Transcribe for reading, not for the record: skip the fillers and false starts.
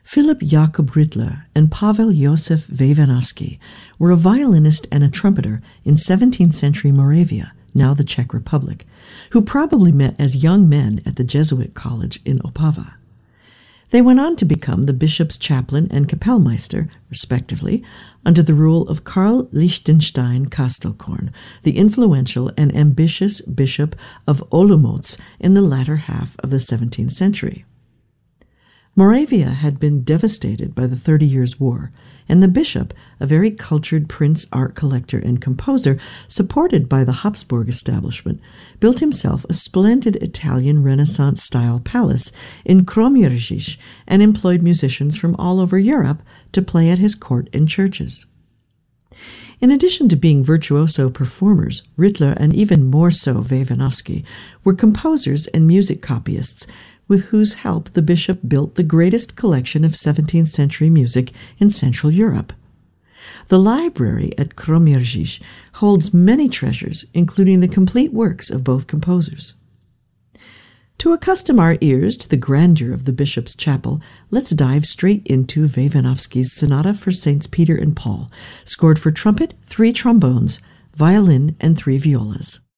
Philip Jakub Rittler and Pavel Josef Vejvanovsky were a violinist and a trumpeter in 17th century Moravia, now the Czech Republic, who probably met as young men at the Jesuit college in Opava. They went on to become the bishop's chaplain and kapellmeister, respectively, under the rule of Karl Lichtenstein Kastelkorn, the influential and ambitious bishop of Olomouc in the latter half of the 17th century. Moravia had been devastated by the 30 Years' War, and the bishop, a very cultured prince art collector and composer supported by the Habsburg establishment, built himself a splendid Italian Renaissance-style palace in Kroměříž and employed musicians from all over Europe to play at his court and churches. In addition to being virtuoso performers, Rittler, and even more so Vejvanovsky, were composers and music copyists, with whose help the bishop built the greatest collection of 17th century music in Central Europe. The library at Kroměříž holds many treasures, including the complete works of both composers. To accustom our ears to the grandeur of the bishop's chapel, let's dive straight into Vejvanovsky's Sonata for Saints Peter and Paul, scored for trumpet, 3 trombones, violin, and 3 violas.